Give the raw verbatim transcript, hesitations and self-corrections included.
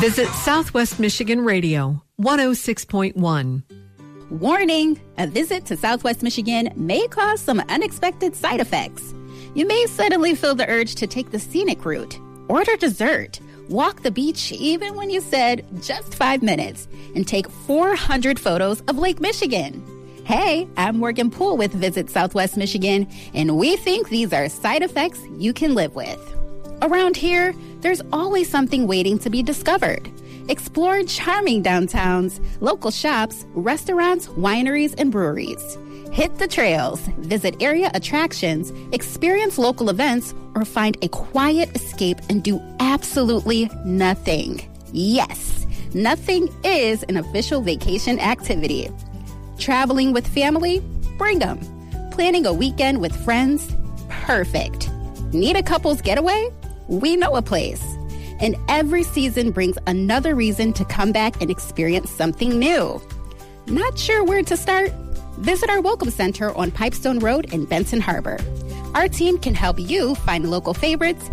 Visit Southwest Michigan Radio, one oh six point one. Warning, a visit to Southwest Michigan may cause some unexpected side effects. You may suddenly feel the urge to take the scenic route, order dessert, walk the beach even when you said just five minutes, and take four hundred photos of Lake Michigan. Hey, I'm Morgan Poole with Visit Southwest Michigan, and we think these are side effects you can live with. Around here, there's always something waiting to be discovered. Explore charming downtowns, local shops, restaurants, wineries, and breweries. Hit the trails, visit area attractions, experience local events, or find a quiet escape and do absolutely nothing. Yes, nothing is an official vacation activity. Traveling with family? Bring them. Planning a weekend with friends? Perfect. Need a couple's getaway? We know a place. And every season brings another reason to come back and experience something new. Not sure where to start? Visit our Welcome Center on Pipestone Road in Benton Harbor. Our team can help you find local favorites